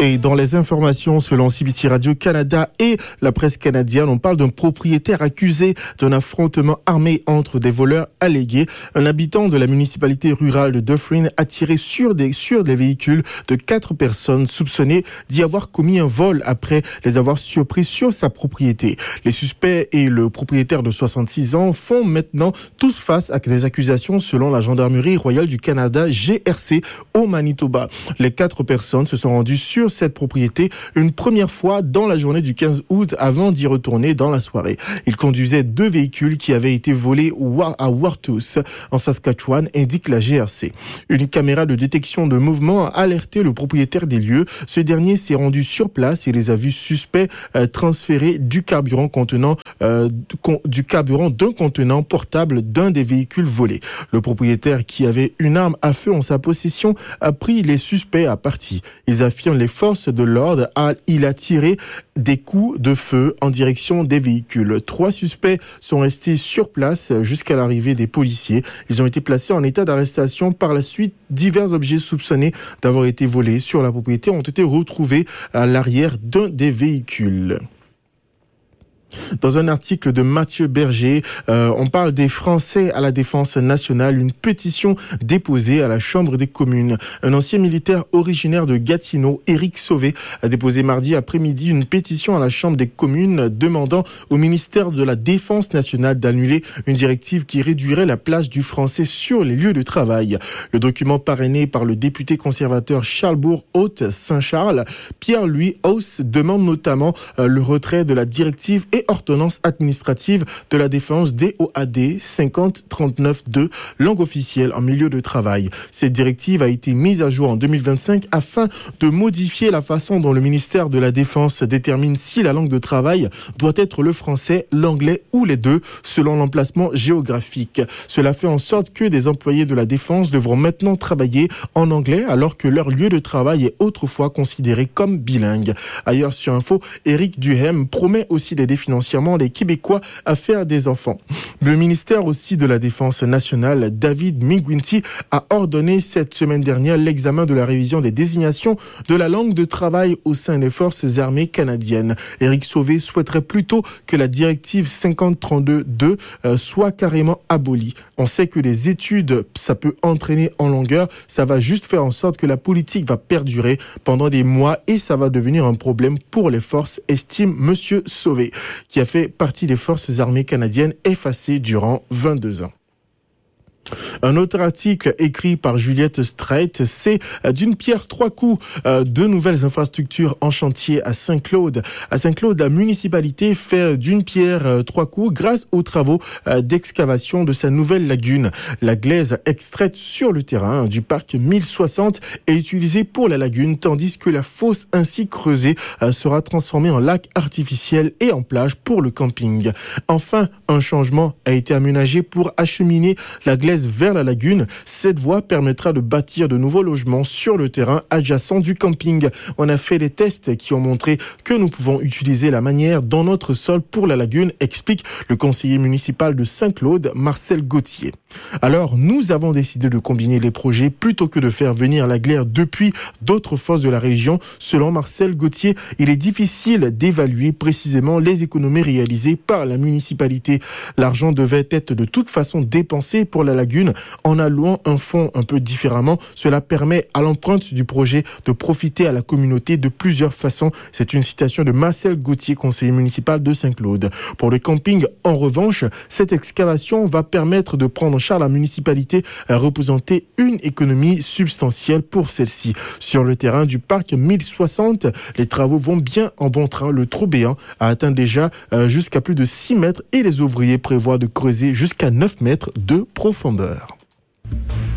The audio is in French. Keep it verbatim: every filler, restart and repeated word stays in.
Et dans les informations, selon C B C Radio-Canada et la presse canadienne, on parle d'un propriétaire accusé d'un affrontement armé entre des voleurs allégués. Un habitant de la municipalité rurale de Dufferin a tiré sur des, sur des véhicules de quatre personnes soupçonnées d'y avoir commis un vol après les avoir surpris sur sa propriété. Les suspects et le propriétaire de soixante-six ans font maintenant tous face à des accusations selon la Gendarmerie royale du Canada, G R C, au Manitoba. Les quatre personnes se sont rendues sur cette propriété une première fois dans la journée du quinze août avant d'y retourner dans la soirée. Ils conduisaient deux véhicules qui avaient été volés à Warthus, en Saskatchewan, indique la G R C. Une caméra de détection de mouvement a alerté le propriétaire des lieux. Ce dernier s'est rendu sur place et les a vus suspects euh, transférer du carburant contenant euh, du carburant d'un contenant portable d'un des véhicules volés. Le propriétaire, qui avait une arme à feu en sa possession, a pris les suspects à partie. Ils affirment les forces de l'ordre. Il a tiré des coups de feu en direction des véhicules. Trois suspects sont restés sur place jusqu'à l'arrivée des policiers. Ils ont été placés en état d'arrestation. Par la suite, divers objets soupçonnés d'avoir été volés sur la propriété ont été retrouvés à l'arrière d'un des véhicules. Dans un article de Mathieu Berger, euh, on parle des Français à la défense nationale, une pétition déposée à la Chambre des communes. Un ancien militaire originaire de Gatineau, Éric Sauvé, a déposé mardi après-midi une pétition à la Chambre des communes demandant au ministère de la Défense nationale d'annuler une directive qui réduirait la place du français sur les lieux de travail. Le document parrainé par le député conservateur Charlebourg-Haute-Saint-Charles, Pierre-Louis Hauss, demande notamment euh, le retrait de la directive et ordonnance administrative de la défense D O A D cinquante trente-neuf deux, langue officielle en milieu de travail. Cette directive a été mise à jour en deux mille vingt-cinq afin de modifier la façon dont le ministère de la Défense détermine si la langue de travail doit être le français, l'anglais ou les deux, selon l'emplacement géographique. Cela fait en sorte que des employés de la Défense devront maintenant travailler en anglais alors que leur lieu de travail est autrefois considéré comme bilingue. Ailleurs sur Info, Éric Duhem promet aussi d'aider financièrement les Québécois à faire des enfants. Le ministère aussi de la Défense nationale, David Mingwinty, a ordonné cette semaine dernière l'examen de la révision des désignations de la langue de travail au sein des forces armées canadiennes. Éric Sauvé souhaiterait plutôt que la directive cinquante trente-deux deux euh, soit carrément abolie. On sait que les études, ça peut entraîner en longueur, ça va juste faire en sorte que la politique va perdurer pendant des mois et ça va devenir un problème pour les forces, estime Monsieur Sauvé, qui a fait partie des forces armées canadiennes effacées durant vingt-deux ans. Un autre article écrit par Juliette Strait, c'est d'une pierre trois coups, euh, deux nouvelles infrastructures en chantier à Saint-Claude. À Saint-Claude, la municipalité fait d'une pierre euh, trois coups grâce aux travaux euh, d'excavation de sa nouvelle lagune. La glaise extraite sur le terrain du parc mille soixante est utilisée pour la lagune, tandis que la fosse ainsi creusée euh, sera transformée en lac artificiel et en plage pour le camping. Enfin, un changement a été aménagé pour acheminer la glaise vers la lagune. Cette voie permettra de bâtir de nouveaux logements sur le terrain adjacent du camping. On a fait des tests qui ont montré que nous pouvons utiliser la manière dans notre sol pour la lagune, explique le conseiller municipal de Saint-Claude, Marcel Gauthier. Alors, nous avons décidé de combiner les projets plutôt que de faire venir la glaire depuis d'autres fosses de la région. Selon Marcel Gauthier, il est difficile d'évaluer précisément les économies réalisées par la municipalité. L'argent devait être de toute façon dépensé pour la lagune en allouant un fonds un peu différemment. Cela permet à l'empreinte du projet de profiter à la communauté de plusieurs façons. C'est une citation de Marcel Gauthier, conseiller municipal de Saint-Claude. Pour le camping, en revanche, cette excavation va permettre de prendre en charge la municipalité à représenter une économie substantielle pour celle-ci. Sur le terrain du parc mille soixante, les travaux vont bien en bon train. Le trou béant a atteint déjà euh, jusqu'à plus de six mètres et les ouvriers prévoient de creuser jusqu'à neuf mètres de profondeur.